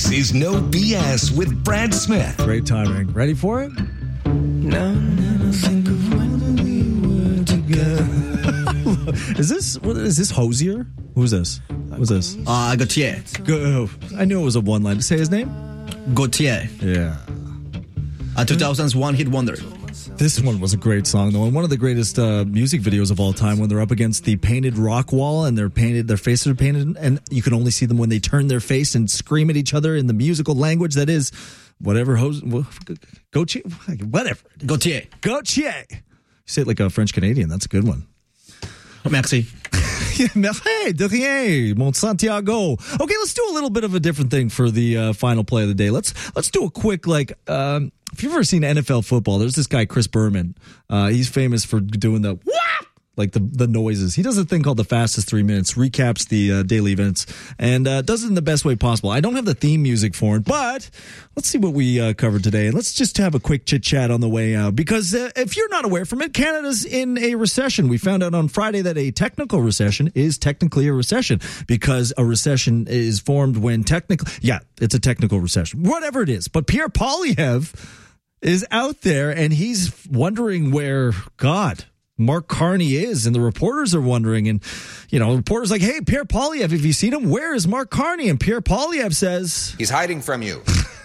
This is No BS with Brad Smith. Great timing. Ready for it? Now never think of when we were together. Is this Hosier? Who's this? Who's this? Gautier. I knew it was a one line. Say his name? Gautier. Yeah. A 2000's one-hit wonder. This one was a great song, though, and one of the greatest music videos of all time when they're up against the painted rock wall and their faces are painted, and you can only see them when they turn their face and scream at each other in the musical language that is whatever. Gautier. Whatever. Gautier. Gautier. You say it like a French Canadian. That's a good one. Merci. Merci, de rien, mon Santiago. Okay, let's do a little bit of a different thing for the final play of the day. Let's do a quick, if you've ever seen NFL football, there's this guy, Chris Berman. He's famous for doing the whap, like the noises. He does a thing called the fastest 3 minutes, recaps the daily events, and does it in the best way possible. I don't have the theme music for it, but let's see what we covered today. And let's just have a quick chit-chat on the way out, because if you're not aware from it, Canada's in a recession. We found out on Friday that a technical recession is technically a recession, because a recession is formed when it's a technical recession, whatever it is. But Pierre Poilievre is out there, and he's wondering where, Mark Carney is, and the reporters are wondering, and reporters like, hey, Pierre Poilievre, have you seen him? Where is Mark Carney? And Pierre Poilievre says he's hiding from you.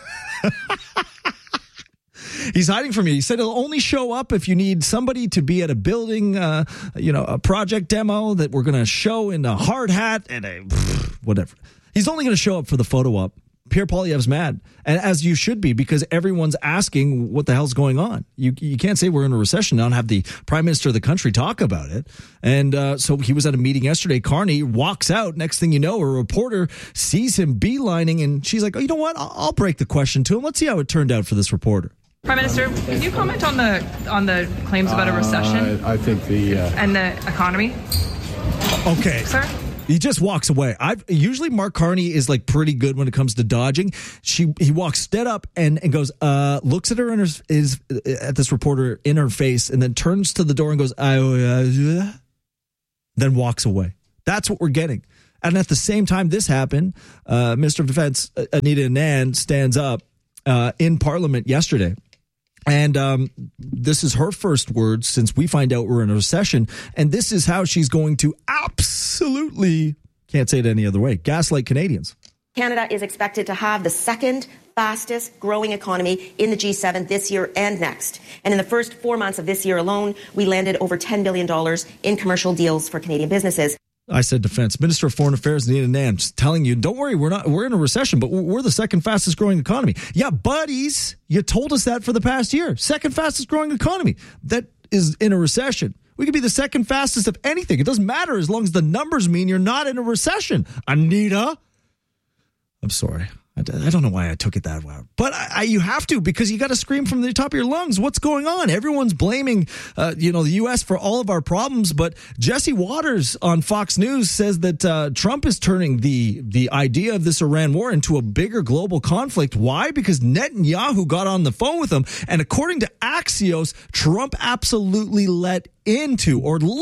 He's hiding from you. He said he'll only show up if you need somebody to be at a building, a project demo that we're going to show in a hard hat and a whatever. He's only going to show up for the photo op. Pierre Poilievre's mad, and as you should be, because everyone's asking what the hell's going on. You can't say we're in a recession and not have the prime minister of the country talk about it. And so he was at a meeting yesterday. Carney walks out. Next thing you know, a reporter sees him beelining, and she's like, oh, you know what? I'll break the question to him. Let's see how it turned out for this reporter. Prime Minister, can you comment on the claims about a recession? I think and the economy. Okay, sir. He just walks away. Usually Mark Carney is like pretty good when it comes to dodging. He walks dead up and goes, looks at her at this reporter in her face, and then turns to the door and goes, then walks away. That's what we're getting. And at the same time this happened, Minister of Defense Anita Anand stands up in Parliament yesterday. And this is her first words since we find out we're in a recession. And this is how she's going to absolutely, can't say it any other way, gaslight Canadians. Canada is expected to have the second fastest growing economy in the G7 this year and next. And in the first 4 months of this year alone, we landed over $10 billion in commercial deals for Canadian businesses. I said defense. Minister of Foreign Affairs, Anita Anand, telling you, don't worry, we're in a recession, but we're the second fastest growing economy. Yeah, buddies, you told us that for the past year. Second fastest growing economy. That is in a recession. We could be the second fastest of anything. It doesn't matter as long as the numbers mean you're not in a recession. Anita. I'm sorry. I don't know why I took it that way. But you have to, because you got to scream from the top of your lungs. What's going on? Everyone's blaming, the U.S. for all of our problems. But Jesse Waters on Fox News says that Trump is turning the idea of this Iran war into a bigger global conflict. Why? Because Netanyahu got on the phone with him. And according to Axios, Trump absolutely laid into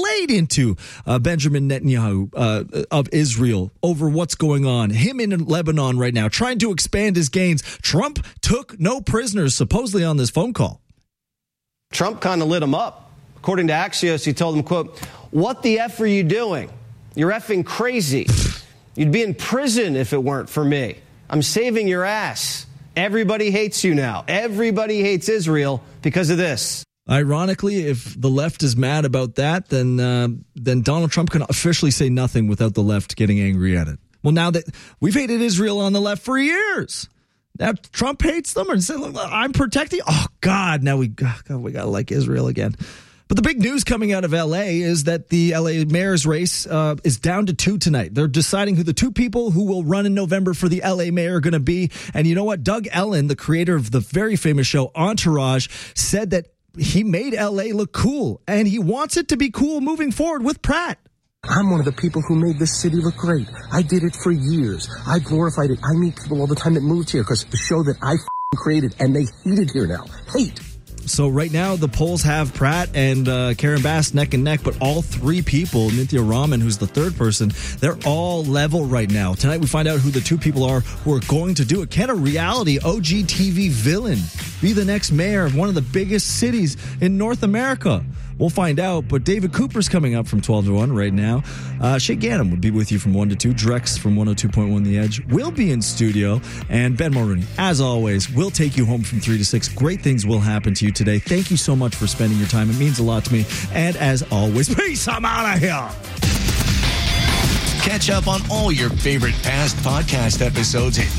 Benjamin Netanyahu of Israel over what's going on. Him in Lebanon right now, trying to expand his gains. Trump took no prisoners, supposedly, on this phone call. Trump kind of lit him up. According to Axios, he told him, quote, "What the F are you doing? You're effing crazy. You'd be in prison if it weren't for me. I'm saving your ass. Everybody hates you now. Everybody hates Israel because of this." Ironically, if the left is mad about that, then Donald Trump can officially say nothing without the left getting angry at it. Well, now that we've hated Israel on the left for years, now Trump hates them and says, "Look, I'm protecting." Oh God, now we gotta like Israel again. But the big news coming out of L.A. is that the L.A. mayor's race is down to 2 tonight. They're deciding who the 2 people who will run in November for the L.A. mayor are going to be. And you know what? Doug Ellen, the creator of the very famous show Entourage, said that he made L.A. look cool, and he wants it to be cool moving forward with Pratt. I'm one of the people who made this city look great. I did it for years. I glorified it. I meet people all the time that moved here because the show that I created, and they hate it here now. Hate. So right now the polls have Pratt and Karen Bass neck and neck, but all three people, Nithya Raman, who's the third person, they're all level right now. Tonight we find out who the two people are who are going to do it. Can a reality OGTV villain be the next mayor of one of the biggest cities in North America? We'll find out, but David Cooper's coming up from 12 to 1 right now. Shay Gannam will be with you from 1 to 2. Drex from 102.1 The Edge will be in studio. And Ben Mulroney, as always, will take you home from 3 to 6. Great things will happen to you today. Thank you so much for spending your time. It means a lot to me. And as always, peace, I'm out of here. Catch up on all your favorite past podcast episodes at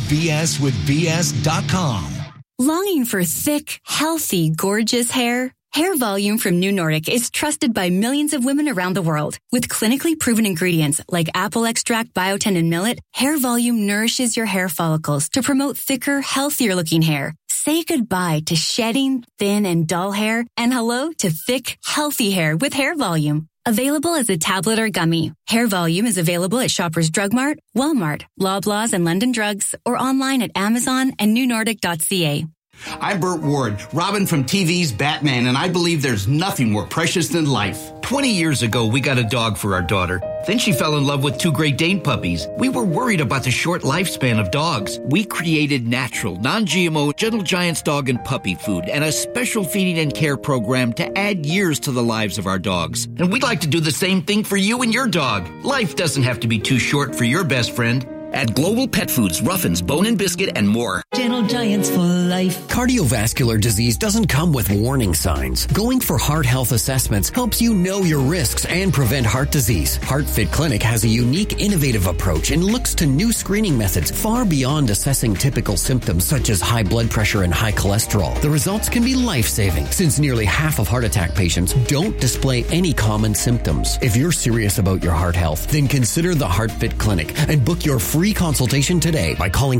nobswithbs.com. Longing for thick, healthy, gorgeous hair? Hair Volume from New Nordic is trusted by millions of women around the world. With clinically proven ingredients like apple extract, biotin, and millet, Hair Volume nourishes your hair follicles to promote thicker, healthier-looking hair. Say goodbye to shedding, thin, and dull hair, and hello to thick, healthy hair with Hair Volume. Available as a tablet or gummy, Hair Volume is available at Shoppers Drug Mart, Walmart, Loblaws, and London Drugs, or online at Amazon and newnordic.ca. I'm Burt Ward, Robin from TV's Batman, and I believe there's nothing more precious than life. 20 years ago, we got a dog for our daughter. Then she fell in love with 2 Great Dane puppies. We were worried about the short lifespan of dogs. We created natural, non-GMO Gentle Giants dog and puppy food and a special feeding and care program to add years to the lives of our dogs. And we'd like to do the same thing for you and your dog. Life doesn't have to be too short for your best friend. At Global Pet Foods, Ruffins, Bone and Biscuit, and more. Gentle Giants for life. Cardiovascular disease doesn't come with warning signs. Going for heart health assessments helps you know your risks and prevent heart disease. HeartFit Clinic has a unique, innovative approach and looks to new screening methods far beyond assessing typical symptoms such as high blood pressure and high cholesterol. The results can be life-saving since nearly half of heart attack patients don't display any common symptoms. If you're serious about your heart health, then consider the HeartFit Clinic and book your free consultation today by calling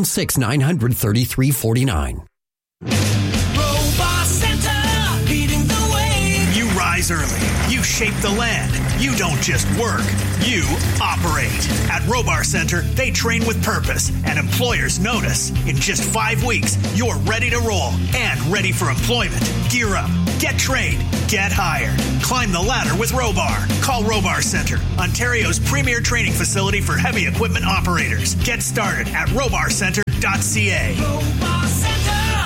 416-900-3349. Robot Center, leading the way. You rise early. You shape the land. You don't just work. You operate. At Robar Center, they train with purpose, and employers notice. In just 5 weeks, you're ready to roll and ready for employment. Gear up. Get trained. Get hired. Climb the ladder with Robar. Call Robar Center, Ontario's premier training facility for heavy equipment operators. Get started at robarcenter.ca. Robar Center.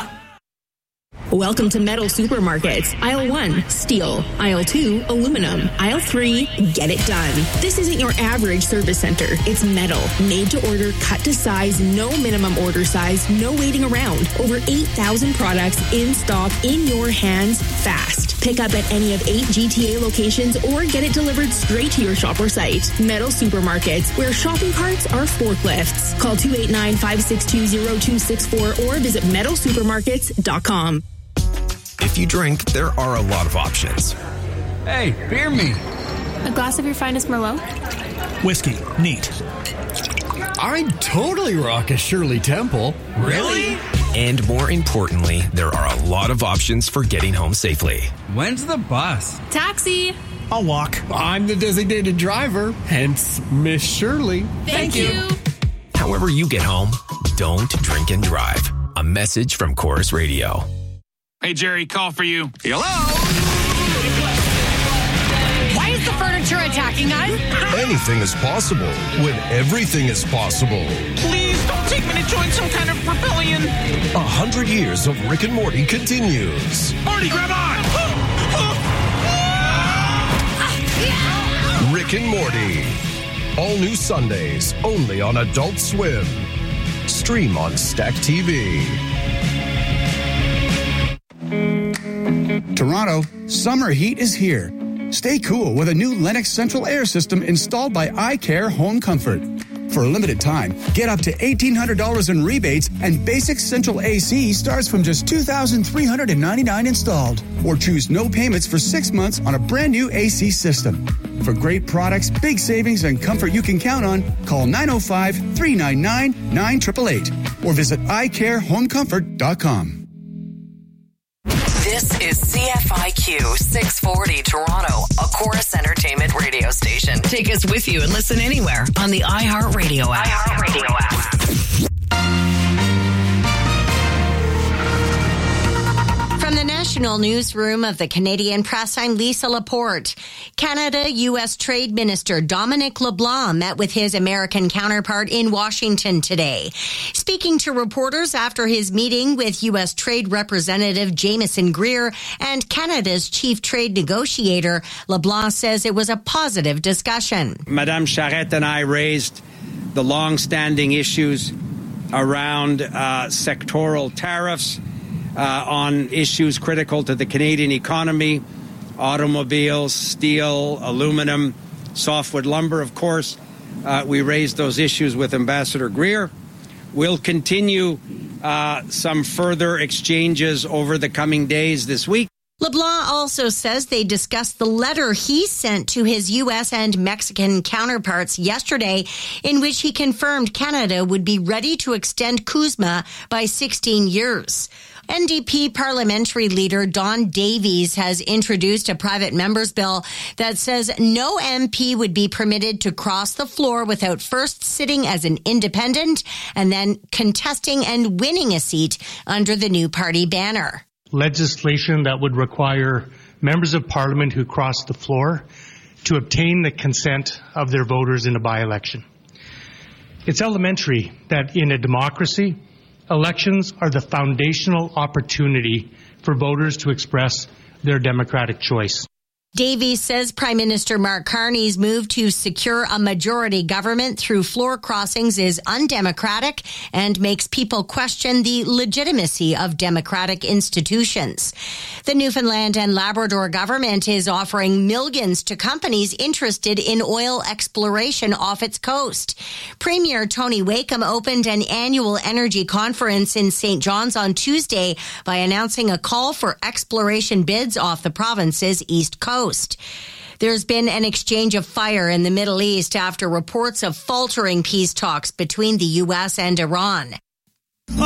Welcome to Metal Supermarkets. Aisle 1, steel. Aisle 2, aluminum. Aisle 3, get it done. This isn't your average service center. It's metal. Made to order, cut to size, no minimum order size, no waiting around. Over 8,000 products in stock, in your hands, fast. Pick up at any of 8 GTA locations or get it delivered straight to your shop or site. Metal Supermarkets, where shopping carts are forklifts. Call 289-562-0264 or visit metalsupermarkets.com. If you drink, there are a lot of options. Hey, beer me. A glass of your finest Merlot? Whiskey. Neat. I'd totally rock a Shirley Temple. Really? And more importantly, there are a lot of options for getting home safely. When's the bus? Taxi. I'll walk. I'm the designated driver, hence Miss Shirley. Thank you. However you get home, don't drink and drive. A message from Chorus Radio. Hey, Jerry, call for you. Hello? Why is the furniture attacking us? Anything is possible when everything is possible. Please don't take me to join some kind of rebellion. 100 years of Rick and Morty continues. Morty, grab on! Rick and Morty. All new Sundays, only on Adult Swim. Stream on Stack TV. Toronto, summer heat is here. Stay cool with a new Lennox Central Air System installed by iCare Home Comfort. For a limited time, get up to $1,800 in rebates, and basic central AC starts from just $2,399 installed. Or choose no payments for 6 months on a brand new AC system. For great products, big savings, and comfort you can count on, call 905-399-9888 or visit iCareHomeComfort.com. This is CFIQ 640 Toronto, a Chorus Entertainment radio station. Take us with you and listen anywhere on the iHeartRadio app. From the National international newsroom of the Canadian Press, I'm Lisa Laporte. Canada-U.S. Trade Minister Dominic LeBlanc met with his American counterpart in Washington today. Speaking to reporters after his meeting with U.S. Trade Representative Jameson Greer and Canada's chief trade negotiator, LeBlanc says it was a positive discussion. Madame Charette and I raised the long-standing issues around sectoral tariffs on issues critical to the Canadian economy, automobiles, steel, aluminum, softwood lumber, of course. We raised those issues with Ambassador Greer. We'll continue some further exchanges over the coming days this week. LeBlanc also says they discussed the letter he sent to his U.S. and Mexican counterparts yesterday, in which he confirmed Canada would be ready to extend CUSMA by 16 years. NDP parliamentary leader Don Davies has introduced a private member's bill that says no MP would be permitted to cross the floor without first sitting as an independent and then contesting and winning a seat under the new party banner. Legislation that would require members of parliament who cross the floor to obtain the consent of their voters in a by-election. It's elementary that in a democracy, elections are the foundational opportunity for voters to express their democratic choice. Davies says Prime Minister Mark Carney's move to secure a majority government through floor crossings is undemocratic and makes people question the legitimacy of democratic institutions. The Newfoundland and Labrador government is offering millions to companies interested in oil exploration off its coast. Premier Tony Wakeham opened an annual energy conference in St. John's on Tuesday by announcing a call for exploration bids off the province's east coast. There's been an exchange of fire in the Middle East after reports of faltering peace talks between the U.S. and Iran.